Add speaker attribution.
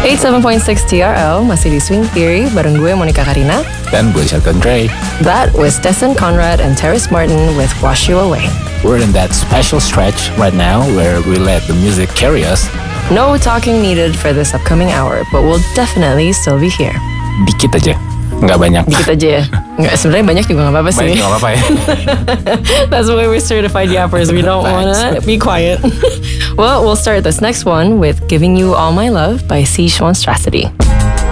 Speaker 1: 87.6 TRL masih di Swing Theory bareng gue Monica Karina.
Speaker 2: Dan gue Shotgun Dre.
Speaker 1: That was Destin Conrad and Terrace Martin with Wash You Away.
Speaker 2: We're in that special stretch right now where we let the music carry us.
Speaker 1: No talking needed for this upcoming hour, but we'll definitely still be here.
Speaker 2: Dikit aja, nggak banyak.
Speaker 1: Dikit aja ya? Nggak, sebenarnya banyak juga nggak apa-apa sih.
Speaker 2: Banyak nggak apa-apa ya.
Speaker 1: That's why we're certified yappers. We don't wanna be quiet. Well, we'll start this next one with Giving You All My Love by C. Schwanstrassity.